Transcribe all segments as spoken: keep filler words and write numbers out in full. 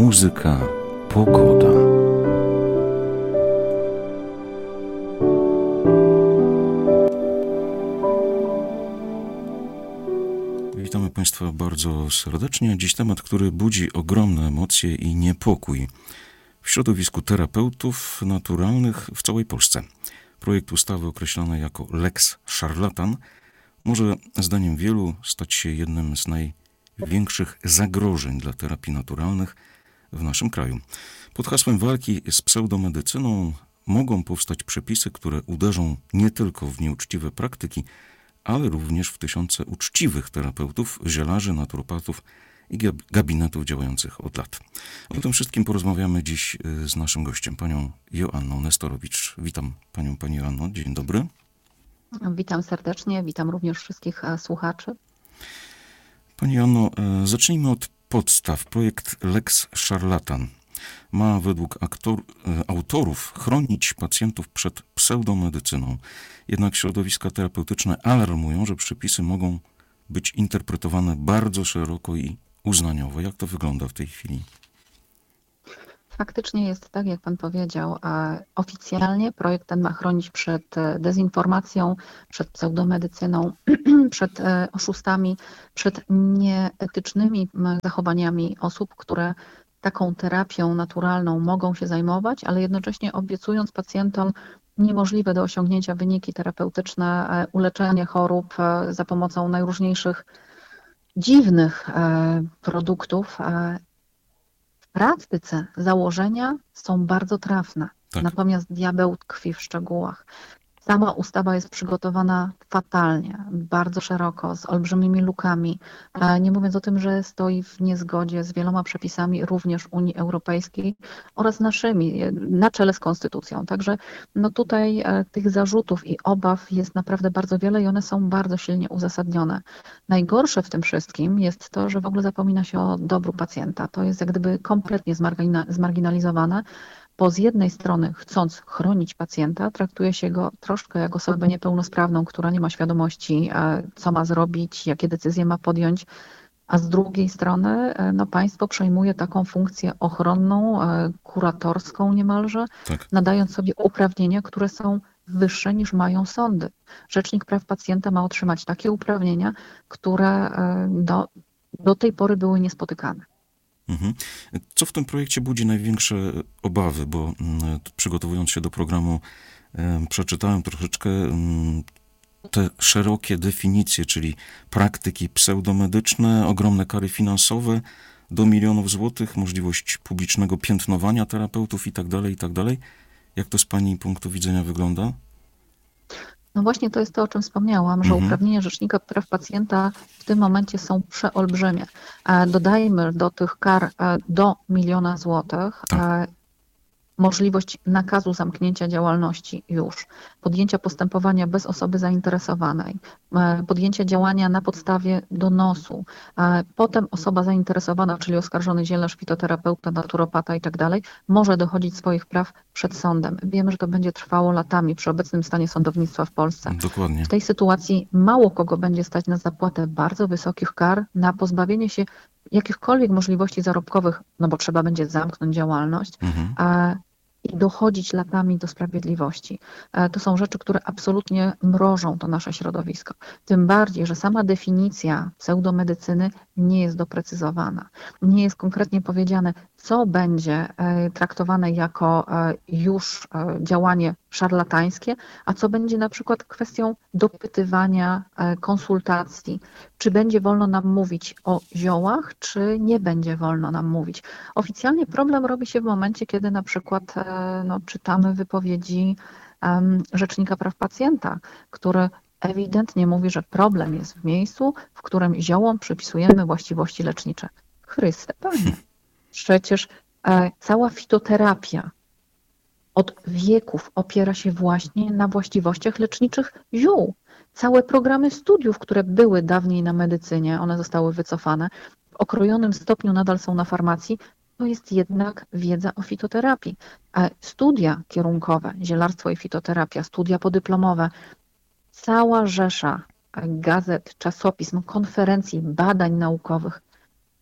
muzyka, pogoda. Witamy Państwa bardzo serdecznie. Dziś temat, który budzi ogromne emocje i niepokój w środowisku terapeutów naturalnych w całej Polsce. Projekt ustawy określony jako Lex Szarlatan może, zdaniem wielu, stać się jednym z największych zagrożeń dla terapii naturalnych w naszym kraju. Pod hasłem walki z pseudomedycyną mogą powstać przepisy, które uderzą nie tylko w nieuczciwe praktyki, ale również w tysiące uczciwych terapeutów, zielarzy, naturopatów i gabinetów działających od lat. O tym wszystkim porozmawiamy dziś z naszym gościem, panią Joanną Nestorowicz. Witam panią, pani Joanno. Dzień dobry. Witam serdecznie, witam również wszystkich słuchaczy. Pani Joanno, zacznijmy od podstaw. Projekt Lex Szarlatan ma według aktor, autorów chronić pacjentów przed pseudomedycyną. Jednak środowiska terapeutyczne alarmują, że przepisy mogą być interpretowane bardzo szeroko i uznaniowo. Jak to wygląda w tej chwili? Faktycznie jest tak, jak pan powiedział. Oficjalnie projekt ten ma chronić przed dezinformacją, przed pseudomedycyną, przed oszustami, przed nieetycznymi zachowaniami osób, które taką terapią naturalną mogą się zajmować, ale jednocześnie obiecując pacjentom niemożliwe do osiągnięcia wyniki terapeutyczne, uleczenie chorób za pomocą najróżniejszych dziwnych produktów. W praktyce założenia są bardzo trafne, tak. Natomiast diabeł tkwi w szczegółach. Sama ustawa jest przygotowana fatalnie, bardzo szeroko, z olbrzymimi lukami, nie mówiąc o tym, że stoi w niezgodzie z wieloma przepisami również Unii Europejskiej oraz naszymi, na czele z konstytucją. Także no tutaj tych zarzutów i obaw jest naprawdę bardzo wiele i one są bardzo silnie uzasadnione. Najgorsze w tym wszystkim jest to, że w ogóle zapomina się o dobru pacjenta. To jest jak gdyby kompletnie zmarginalizowane. Bo z jednej strony, chcąc chronić pacjenta, traktuje się go troszkę jak osobę niepełnosprawną, która nie ma świadomości, co ma zrobić, jakie decyzje ma podjąć, a z drugiej strony no, państwo przejmuje taką funkcję ochronną, kuratorską niemalże, tak. Nadając sobie uprawnienia, które są wyższe niż mają sądy. Rzecznik Praw Pacjenta ma otrzymać takie uprawnienia, które do, do tej pory były niespotykane. Mhm. Co w tym projekcie budzi największe obawy, bo przygotowując się do programu przeczytałem troszeczkę te szerokie definicje, czyli praktyki pseudomedyczne, ogromne kary finansowe do milionów złotych, możliwość publicznego piętnowania terapeutów i tak dalej, i tak dalej. Jak to z pani punktu widzenia wygląda? No właśnie to jest to, o czym wspomniałam, że mhm. uprawnienia Rzecznika Praw Pacjenta w tym momencie są przeolbrzymie. Dodajmy do tych kar do miliona złotych tak. możliwość nakazu zamknięcia działalności już, podjęcia postępowania bez osoby zainteresowanej, podjęcia działania na podstawie donosu, potem osoba zainteresowana, czyli oskarżony zielarz, fitoterapeuta, naturopata i tak dalej, może dochodzić swoich praw przed sądem. Wiemy, że to będzie trwało latami przy obecnym stanie sądownictwa w Polsce. Dokładnie. W tej sytuacji mało kogo będzie stać na zapłatę bardzo wysokich kar, na pozbawienie się jakichkolwiek możliwości zarobkowych, no bo trzeba będzie zamknąć działalność, mhm. a i dochodzić latami do sprawiedliwości. To są rzeczy, które absolutnie mrożą to nasze środowisko. Tym bardziej, że sama definicja pseudomedycyny nie jest doprecyzowana. Nie jest konkretnie powiedziane, co będzie traktowane jako już działanie szarlatańskie, a co będzie na przykład kwestią dopytywania, konsultacji. Czy będzie wolno nam mówić o ziołach, czy nie będzie wolno nam mówić. Oficjalnie problem robi się w momencie, kiedy na przykład no, czytamy wypowiedzi um, Rzecznika Praw Pacjenta, który ewidentnie mówi, że problem jest w miejscu, w którym ziołom przypisujemy właściwości lecznicze. Chryste, Panie, przecież e, cała fitoterapia od wieków opiera się właśnie na właściwościach leczniczych ziół. Całe programy studiów, które były dawniej na medycynie, one zostały wycofane, w okrojonym stopniu nadal są na farmacji, to jest jednak wiedza o fitoterapii. A studia kierunkowe, zielarstwo i fitoterapia, studia podyplomowe, cała rzesza gazet, czasopism, konferencji, badań naukowych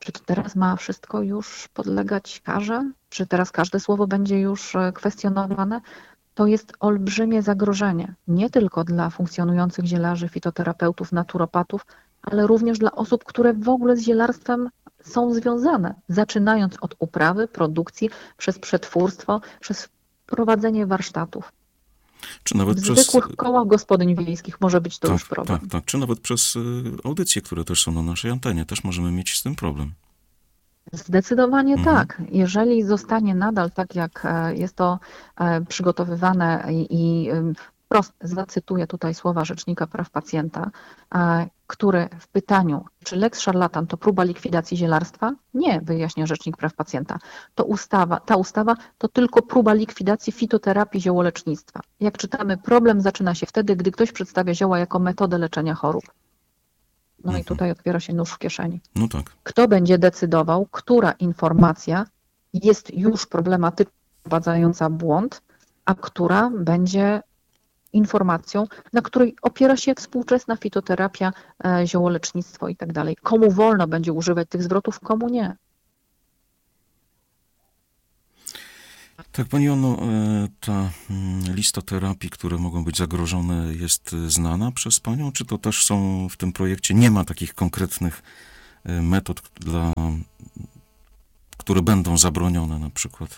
Czy teraz ma wszystko już podlegać karze? Czy teraz każde słowo będzie już e, kwestionowane? To jest olbrzymie zagrożenie, nie tylko dla funkcjonujących zielarzy, fitoterapeutów, naturopatów, ale również dla osób, które w ogóle z zielarstwem są związane, zaczynając od uprawy, produkcji, przez przetwórstwo, przez prowadzenie warsztatów. Czy nawet W przez... zwykłych kołach gospodyń wiejskich może być to Tak, już problem. tak, tak. Czy nawet przez y, audycje, które też są na naszej antenie, też możemy mieć z tym problem. Zdecydowanie Mhm. tak. Jeżeli zostanie nadal tak, jak e, jest to e, przygotowywane i, i ym, wprost zacytuję tutaj słowa Rzecznika Praw Pacjenta, e, który w pytaniu, czy lex szarlatan to próba likwidacji zielarstwa? Nie, wyjaśnia Rzecznik Praw Pacjenta. To ustawa, ta ustawa to tylko próba likwidacji fitoterapii ziołolecznictwa. Jak czytamy, problem zaczyna się wtedy, gdy ktoś przedstawia zioła jako metodę leczenia chorób. No i Mhm. tutaj otwiera się nóż w kieszeni. No tak. Kto będzie decydował, która informacja jest już problematyczna, wprowadzająca błąd, a która będzie informacją, na której opiera się współczesna fitoterapia, e, ziołolecznictwo i tak dalej. Komu wolno będzie używać tych zwrotów, komu nie. Tak, Pani Joanno, e, ta mm, lista terapii, które mogą być zagrożone, jest e, znana przez Panią? Czy to też są w tym projekcie, nie ma takich konkretnych e, metod, dla, które będą zabronione na przykład?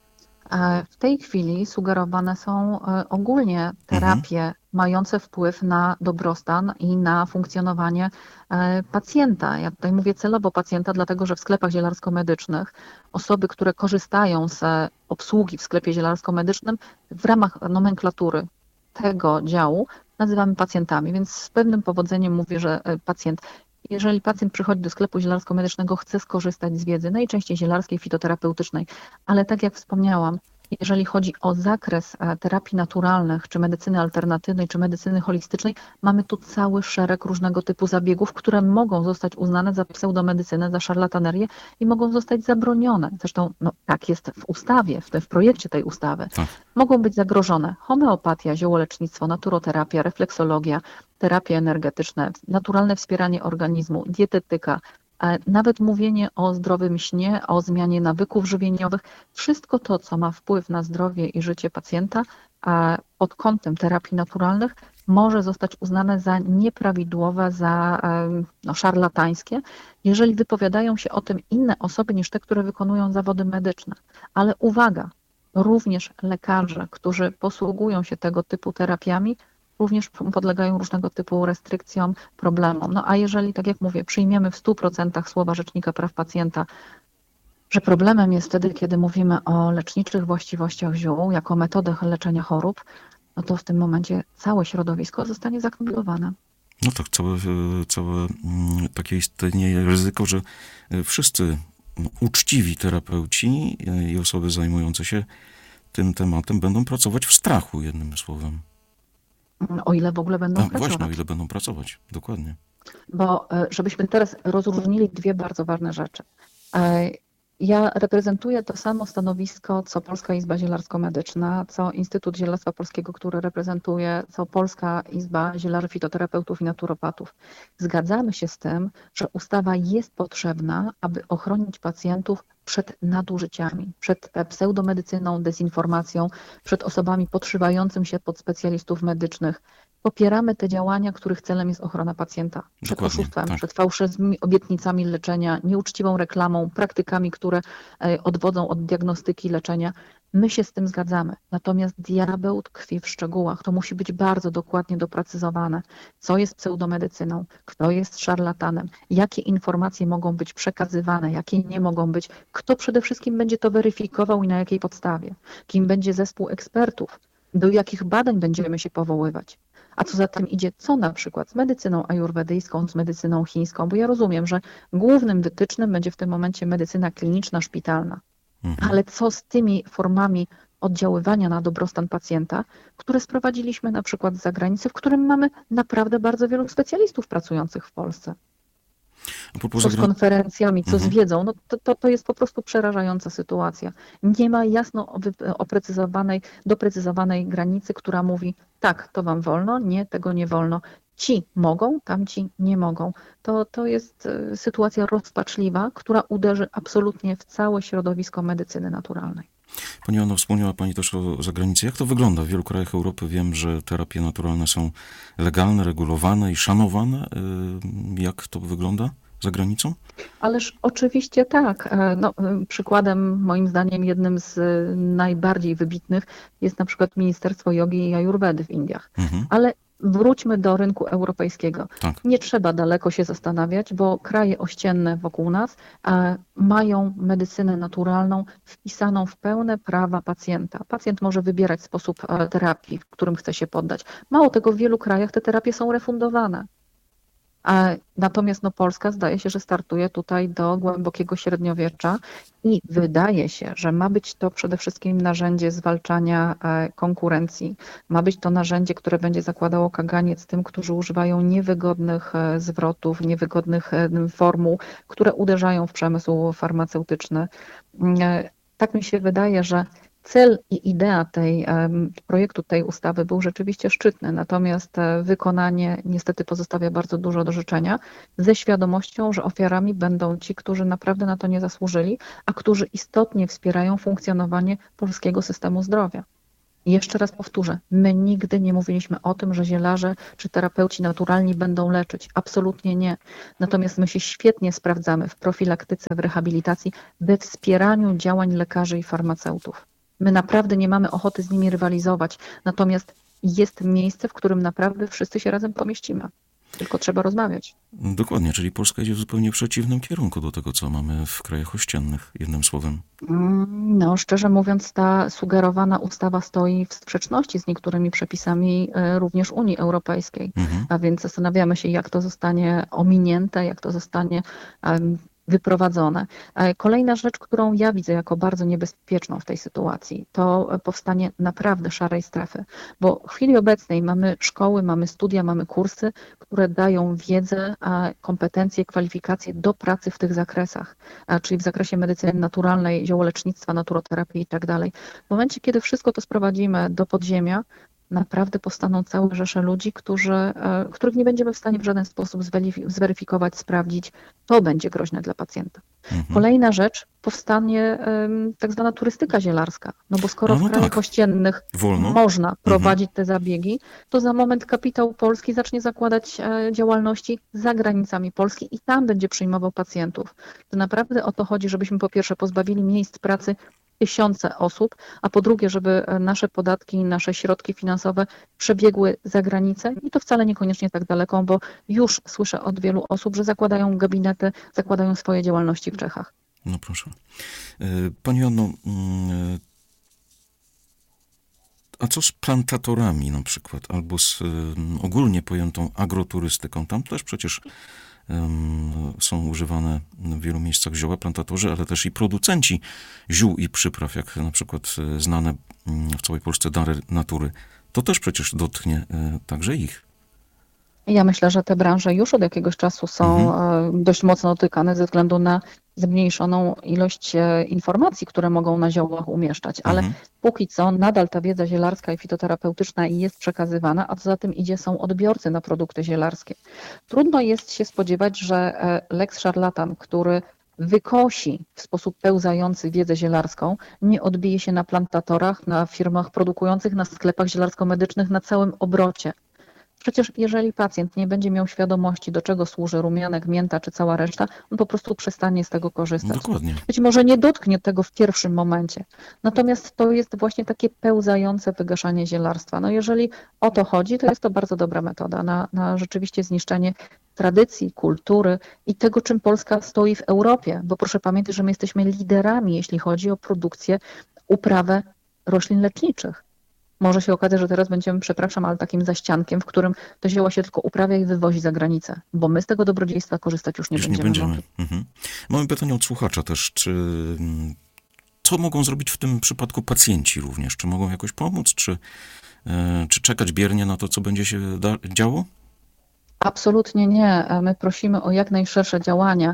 E, W tej chwili sugerowane są e, ogólnie terapie mające wpływ na dobrostan i na funkcjonowanie e, pacjenta. Ja tutaj mówię celowo pacjenta, dlatego że w sklepach zielarsko-medycznych osoby, które korzystają z e, obsługi w sklepie zielarsko-medycznym w ramach nomenklatury tego działu nazywamy pacjentami, więc z pewnym powodzeniem mówię, że e, pacjent. Jeżeli pacjent przychodzi do sklepu zielarsko-medycznego, chce skorzystać z wiedzy, najczęściej zielarskiej, fitoterapeutycznej, ale tak jak wspomniałam, jeżeli chodzi o zakres e, terapii naturalnych, czy medycyny alternatywnej, czy medycyny holistycznej, mamy tu cały szereg różnego typu zabiegów, które mogą zostać uznane za pseudomedycynę, za szarlatanerię i mogą zostać zabronione. Zresztą no, tak jest w ustawie, w, te, w projekcie tej ustawy. Tak. Mogą być zagrożone homeopatia, ziołolecznictwo, naturoterapia, refleksologia, terapie energetyczne, naturalne wspieranie organizmu, dietetyka, e, nawet mówienie o zdrowym śnie, o zmianie nawyków żywieniowych, wszystko to, co ma wpływ na zdrowie i życie pacjenta, a pod kątem terapii naturalnych może zostać uznane za nieprawidłowe, za e, no, szarlatańskie, jeżeli wypowiadają się o tym inne osoby niż te, które wykonują zawody medyczne. Ale uwaga, również lekarze, którzy posługują się tego typu terapiami, również podlegają różnego typu restrykcjom, problemom. No a jeżeli, tak jak mówię, przyjmiemy w stu procentach słowa Rzecznika Praw Pacjenta, że problemem jest wtedy, kiedy mówimy o leczniczych właściwościach ziół jako metodach leczenia chorób, no to w tym momencie całe środowisko zostanie zakneblowane. No tak, całe, e, całe mm, takie istnieje ryzyko, że e, wszyscy no, uczciwi terapeuci e, i osoby zajmujące się tym tematem będą pracować w strachu, jednym słowem. O ile w ogóle będą A, pracować. właśnie, o ile będą pracować, dokładnie. Bo e, żebyśmy teraz rozróżnili dwie bardzo ważne rzeczy. E, Ja reprezentuję to samo stanowisko, co Polska Izba Zielarsko-Medyczna, co Instytut Zielarstwa Polskiego, który reprezentuję, co Polska Izba Zielarzy, Fitoterapeutów i Naturopatów. Zgadzamy się z tym, że ustawa jest potrzebna, aby ochronić pacjentów przed nadużyciami, przed pseudomedycyną, dezinformacją, przed osobami podszywającym się pod specjalistów medycznych. Popieramy te działania, których celem jest ochrona pacjenta przed Dokładnie, oszustwem, tak. przed fałszywymi obietnicami leczenia, nieuczciwą reklamą, praktykami, które e, odwodzą od diagnostyki leczenia. My się z tym zgadzamy. Natomiast diabeł tkwi w szczegółach. To musi być bardzo dokładnie doprecyzowane, co jest pseudomedycyną, kto jest szarlatanem, jakie informacje mogą być przekazywane, jakie nie mogą być, kto przede wszystkim będzie to weryfikował i na jakiej podstawie, kim będzie zespół ekspertów, do jakich badań będziemy się powoływać. A co za tym idzie, co na przykład z medycyną ajurwedyjską, z medycyną chińską, bo ja rozumiem, że głównym wytycznym będzie w tym momencie medycyna kliniczna, szpitalna. Mhm. Ale co z tymi formami oddziaływania na dobrostan pacjenta, które sprowadziliśmy na przykład z zagranicy, w którym mamy naprawdę bardzo wielu specjalistów pracujących w Polsce. A propos Co z zagra- konferencjami, co z Mhm. wiedzą, no to, to, to jest po prostu przerażająca sytuacja. Nie ma jasno wy- oprecyzowanej, doprecyzowanej granicy, która mówi tak, to wam wolno, nie, tego nie wolno. ci mogą, tamci nie mogą. To, to jest y, sytuacja rozpaczliwa, która uderzy absolutnie w całe środowisko medycyny naturalnej. Pani Anno, wspomniała Pani też o zagranicy. Jak to wygląda? W wielu krajach Europy wiem, że terapie naturalne są legalne, regulowane i szanowane. Y, Jak to wygląda za granicą? Ależ oczywiście tak. E, No, e, przykładem, moim zdaniem, jednym z e, najbardziej wybitnych jest na przykład Ministerstwo Jogi i Ajurwedy w Indiach. Mhm, Ale wróćmy do rynku europejskiego. tak. Nie trzeba daleko się zastanawiać, bo kraje ościenne wokół nas e, mają medycynę naturalną wpisaną w pełne prawa pacjenta. Pacjent może wybierać sposób e, terapii, w którym chce się poddać. Mało tego, w wielu krajach te terapie są refundowane. A natomiast no, Polska zdaje się, że startuje tutaj do głębokiego średniowiecza i wydaje się, że ma być to przede wszystkim narzędzie zwalczania e, konkurencji. Ma być to narzędzie, które będzie zakładało kaganiec tym, którzy używają niewygodnych e, zwrotów, niewygodnych e, formuł, które uderzają w przemysł farmaceutyczny. E, Tak mi się wydaje, że cel i idea tej, em, projektu tej ustawy był rzeczywiście szczytny, natomiast e, wykonanie niestety pozostawia bardzo dużo do życzenia, ze świadomością, że ofiarami będą ci, którzy naprawdę na to nie zasłużyli, a którzy istotnie wspierają funkcjonowanie polskiego systemu zdrowia. I jeszcze raz powtórzę, my nigdy nie mówiliśmy o tym, że zielarze czy terapeuci naturalni będą leczyć. Absolutnie nie. Natomiast my się świetnie sprawdzamy w profilaktyce, w rehabilitacji, we wspieraniu działań lekarzy i farmaceutów. My naprawdę nie mamy ochoty z nimi rywalizować, natomiast jest miejsce, w którym naprawdę wszyscy się razem pomieścimy. Tylko trzeba rozmawiać. Dokładnie, czyli Polska idzie w zupełnie przeciwnym kierunku do tego, co mamy w krajach ościennych, jednym słowem. Mm, No, szczerze mówiąc, ta sugerowana ustawa stoi w sprzeczności z niektórymi przepisami e, również Unii Europejskiej. Mhm. A więc zastanawiamy się, jak to zostanie ominięte, jak to zostanie em, wyprowadzone. E, Kolejna rzecz, którą ja widzę jako bardzo niebezpieczną w tej sytuacji, to powstanie naprawdę szarej strefy, bo w chwili obecnej mamy szkoły, mamy studia, mamy kursy, które dają wiedzę, a kompetencje, kwalifikacje do pracy w tych zakresach, a czyli w zakresie medycyny naturalnej, ziołolecznictwa, naturoterapii i tak dalej. W momencie, kiedy wszystko to sprowadzimy do podziemia, naprawdę powstaną całe rzesze ludzi, którzy, e, których nie będziemy w stanie w żaden sposób zweryfi- zweryfikować, sprawdzić. To będzie groźne dla pacjenta. Mhm. Kolejna rzecz, powstanie em, tak zwana turystyka zielarska. No bo skoro A, no w krajach tak. ościennych Wolno. można prowadzić te zabiegi, to za moment kapitał polski zacznie zakładać e, działalności za granicami Polski i tam będzie przyjmował pacjentów. To naprawdę o to chodzi, żebyśmy po pierwsze pozbawili miejsc pracy tysiące osób, a po drugie, żeby nasze podatki, nasze środki finansowe przebiegły za granicę i to wcale niekoniecznie tak daleko, bo już słyszę od wielu osób, że zakładają gabinety, zakładają swoje działalności w Czechach. No proszę. E, Pani Anno, mm, a co z plantatorami na przykład, albo z em, ogólnie pojętą agroturystyką? Tam też przecież em, są używane w wielu miejscach zioła, plantatorzy, ale też i producenci ziół i przypraw, jak na przykład e, znane mm, w całej Polsce dary natury. To też przecież dotknie e, także ich. Ja myślę, że te branże już od jakiegoś czasu są Mhm. e, dość mocno dotykane ze względu na zmniejszoną ilość e, informacji, które mogą na ziołach umieszczać, ale Mhm. póki co nadal ta wiedza zielarska i fitoterapeutyczna jest przekazywana, a co za tym idzie są odbiorcy na produkty zielarskie. Trudno jest się spodziewać, że e, lex szarlatan, który wykosi w sposób pełzający wiedzę zielarską, nie odbije się na plantatorach, na firmach produkujących, na sklepach zielarsko-medycznych, na całym obrocie. Przecież jeżeli pacjent nie będzie miał świadomości, do czego służy rumianek, mięta czy cała reszta, on po prostu przestanie z tego korzystać. Dokładnie. Być może nie dotknie tego w pierwszym momencie, natomiast to jest właśnie takie pełzające wygaszanie zielarstwa. No jeżeli o to chodzi, to jest to bardzo dobra metoda na, na rzeczywiście zniszczenie tradycji, kultury i tego, czym Polska stoi w Europie, bo proszę pamiętać, że my jesteśmy liderami, jeśli chodzi o produkcję, uprawę roślin leczniczych. Może się okazać, że teraz będziemy, przepraszam, ale takim zaściankiem, w którym to zioło się tylko uprawia i wywozi za granicę, bo my z tego dobrodziejstwa korzystać już nie Już będziemy nie będziemy. mogli. Mhm. Mamy pytanie od słuchacza też, czy mm, co mogą zrobić w tym przypadku pacjenci również? Czy mogą jakoś pomóc, czy, e, czy czekać biernie na to, co będzie się da- działo? Absolutnie nie. My prosimy o jak najszersze działania.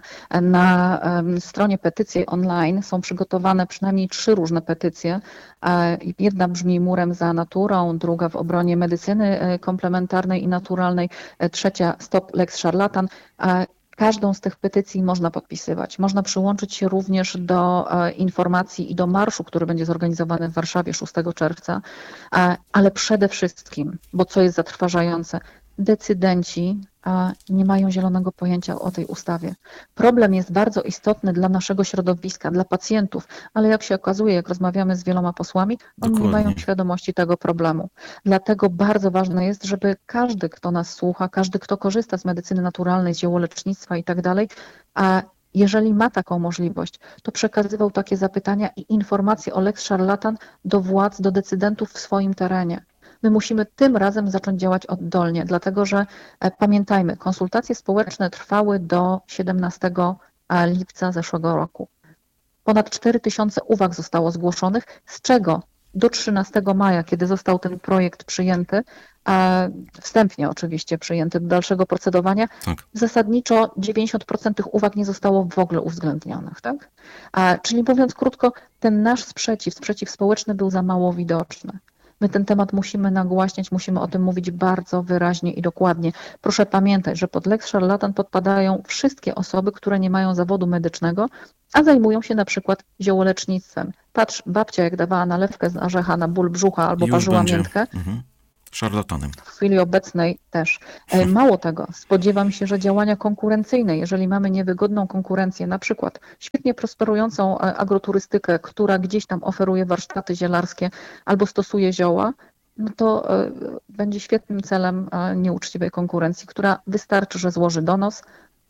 Na em, stronie petycji online są przygotowane przynajmniej trzy różne petycje. E, Jedna brzmi Murem za naturą, druga w obronie medycyny e, komplementarnej i naturalnej, e, trzecia Stop Lex Szarlatan. E, Każdą z tych petycji można podpisywać. Można przyłączyć się również do e, informacji i do marszu, który będzie zorganizowany w Warszawie szóstego czerwca, E, ale przede wszystkim, bo co jest zatrważające, decydenci a, nie mają zielonego pojęcia o tej ustawie. Problem jest bardzo istotny dla naszego środowiska, dla pacjentów, ale jak się okazuje, jak rozmawiamy z wieloma posłami, oni nie mają Dokładnie. świadomości tego problemu. Dlatego bardzo ważne jest, żeby każdy, kto nas słucha, każdy, kto korzysta z medycyny naturalnej, z ziołolecznictwa i tak dalej, a jeżeli ma taką możliwość, to przekazywał takie zapytania i informacje o Lex Szarlatan do władz, do decydentów w swoim terenie. My musimy tym razem zacząć działać oddolnie, dlatego że e, pamiętajmy, konsultacje społeczne trwały do siedemnastego lipca zeszłego roku. Ponad cztery tysiące uwag zostało zgłoszonych, z czego do trzynastego maja, kiedy został ten projekt przyjęty, a wstępnie oczywiście przyjęty do dalszego procedowania, Tak. zasadniczo dziewięćdziesiąt procent tych uwag nie zostało w ogóle uwzględnionych. Tak? A, czyli mówiąc krótko, ten nasz sprzeciw, sprzeciw społeczny był za mało widoczny. My ten temat musimy nagłaśniać, musimy o tym mówić bardzo wyraźnie i dokładnie. Proszę pamiętać, że pod Lex Szarlatan podpadają wszystkie osoby, które nie mają zawodu medycznego, a zajmują się na przykład ziołolecznictwem. Patrz, babcia jak dawała nalewkę z orzecha na ból brzucha albo Już parzyła będzie miętkę, mhm. szarlatanem. w chwili obecnej też. E, Mało tego, spodziewam się, że działania konkurencyjne, jeżeli mamy niewygodną konkurencję, na przykład świetnie prosperującą e, agroturystykę, która gdzieś tam oferuje warsztaty zielarskie albo stosuje zioła, no to e, będzie świetnym celem e, nieuczciwej konkurencji, która wystarczy, że złoży donos.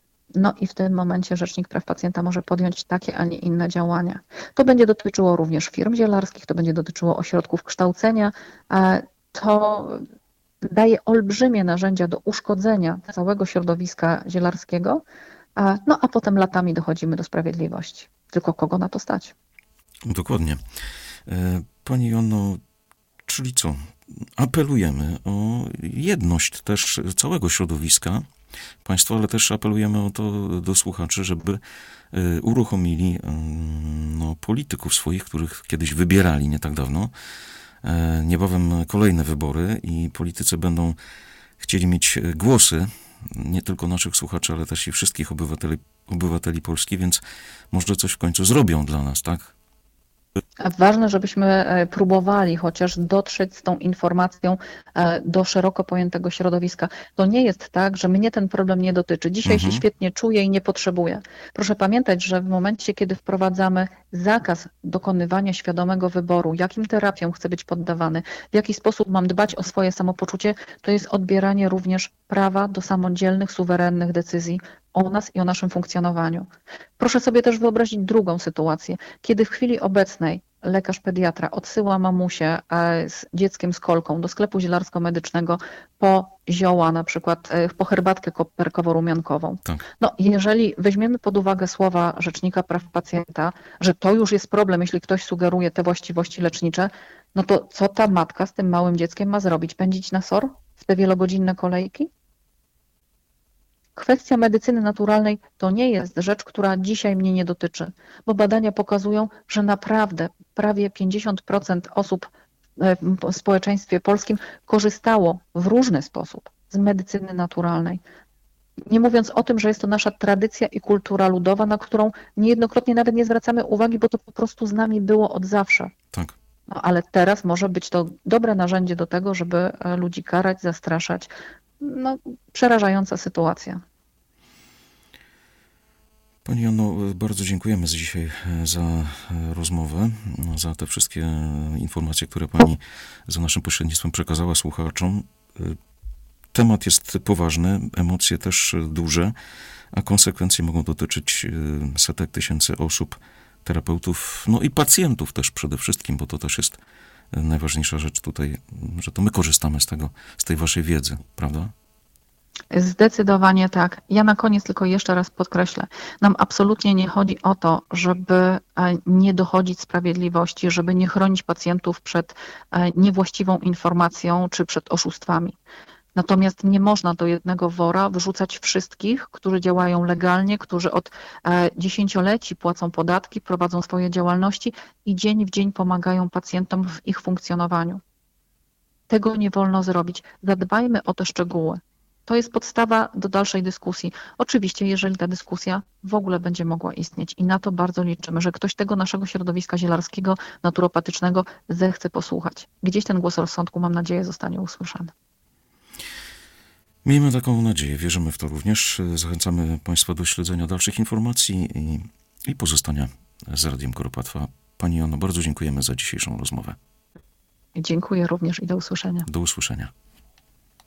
No i w tym momencie Rzecznik Praw Pacjenta może podjąć takie, a nie inne działania. To będzie dotyczyło również firm zielarskich, to będzie dotyczyło ośrodków kształcenia. e, To daje olbrzymie narzędzia do uszkodzenia całego środowiska zielarskiego, a, no a potem latami dochodzimy do sprawiedliwości. Tylko kogo na to stać? Dokładnie. E, Pani Joanno, czyli co? Apelujemy o jedność też całego środowiska państwa, ale też apelujemy o to do słuchaczy, żeby e, uruchomili mm, no, polityków swoich, których kiedyś wybierali nie tak dawno. E, Niebawem kolejne wybory i politycy będą chcieli mieć głosy, nie tylko naszych słuchaczy, ale też i wszystkich obywateli, obywateli Polski, więc może coś w końcu zrobią dla nas, tak? Ważne, żebyśmy e, próbowali chociaż dotrzeć z tą informacją e, do szeroko pojętego środowiska. To nie jest tak, że mnie ten problem nie dotyczy. Dzisiaj Mhm. się świetnie czuję i nie potrzebuję. Proszę pamiętać, że w momencie, kiedy wprowadzamy zakaz dokonywania świadomego wyboru, jakim terapiom chcę być poddawany, w jaki sposób mam dbać o swoje samopoczucie, to jest odbieranie również prawa do samodzielnych, suwerennych decyzji o nas i o naszym funkcjonowaniu. Proszę sobie też wyobrazić drugą sytuację, kiedy w chwili obecnej lekarz pediatra odsyła mamusię e, z dzieckiem z kolką do sklepu zielarsko-medycznego po zioła, na przykład e, po herbatkę koperkowo-rumiankową. Tak. No, jeżeli weźmiemy pod uwagę słowa Rzecznika Praw Pacjenta, że to już jest problem, jeśli ktoś sugeruje te właściwości lecznicze, no to co ta matka z tym małym dzieckiem ma zrobić? Pędzić na SOR w te wielogodzinne kolejki? Kwestia medycyny naturalnej to nie jest rzecz, która dzisiaj mnie nie dotyczy, bo badania pokazują, że naprawdę prawie pięćdziesiąt procent osób w społeczeństwie polskim korzystało w różny sposób z medycyny naturalnej. Nie mówiąc o tym, że jest to nasza tradycja i kultura ludowa, na którą niejednokrotnie nawet nie zwracamy uwagi, bo to po prostu z nami było od zawsze. Tak. No, ale teraz może być to dobre narzędzie do tego, żeby ludzi karać, zastraszać. No, przerażająca sytuacja. Pani Joanno, bardzo dziękujemy za dzisiaj za rozmowę, za te wszystkie informacje, które Pani za naszym pośrednictwem przekazała słuchaczom. Temat jest poważny, emocje też duże, a konsekwencje mogą dotyczyć setek tysięcy osób, terapeutów, no i pacjentów też przede wszystkim, bo to też jest najważniejsza rzecz tutaj, że to my korzystamy z tego, z tej waszej wiedzy, prawda? Zdecydowanie tak. Ja na koniec tylko jeszcze raz podkreślę. Nam absolutnie nie chodzi o to, żeby nie dochodzić sprawiedliwości, żeby nie chronić pacjentów przed niewłaściwą informacją czy przed oszustwami. Natomiast nie można do jednego wora wrzucać wszystkich, którzy działają legalnie, którzy od e, dziesięcioleci płacą podatki, prowadzą swoje działalności i dzień w dzień pomagają pacjentom w ich funkcjonowaniu. Tego nie wolno zrobić. Zadbajmy o te szczegóły. To jest podstawa do dalszej dyskusji. Oczywiście, jeżeli ta dyskusja w ogóle będzie mogła istnieć i na to bardzo liczymy, że ktoś tego naszego środowiska zielarskiego, naturopatycznego zechce posłuchać. Gdzieś ten głos rozsądku, mam nadzieję, zostanie usłyszany. Miejmy taką nadzieję, wierzymy w to również. Zachęcamy Państwa do śledzenia dalszych informacji i, i pozostania z Radiem Kuropatwa. Pani Joanno, bardzo dziękujemy za dzisiejszą rozmowę. Dziękuję również i do usłyszenia. Do usłyszenia.